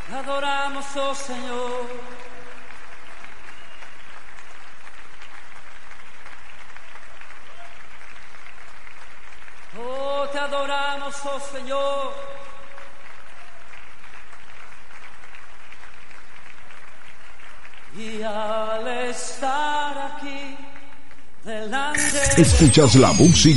Te adoramos, oh Señor. Oh, te adoramos, oh Señor. Y al estar aquí delante. Escuchas la música